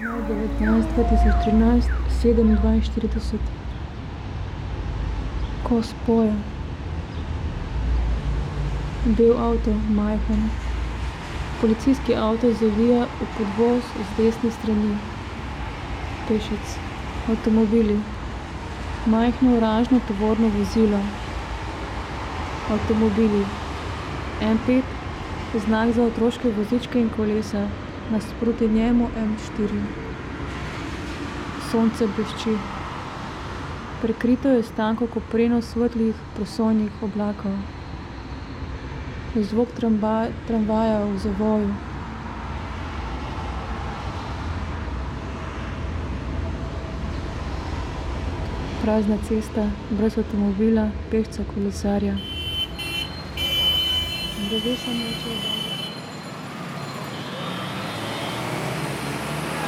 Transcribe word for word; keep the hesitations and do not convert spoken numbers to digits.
devetnajst dva tisoč trinajst, sedem dvainštirideset. Kos poje. Bel avto, majhen. Policijski avto zavija v podvoz z desne strani. Pešec. Avtomobili. Majhno oranžno tovorno vozilo. Avtomobili. M pet, znak za otroške vozičke in kolesa. Nasproti njemu M štiri. Sonce blešči. Prekrito je s tanko kopreno svetlih prosojnih oblakov. Zvok tramba, tramvaja v zavoju. Prazna cesta, brez avtomobila, pešca, kolesarja. Drevesa mečejo.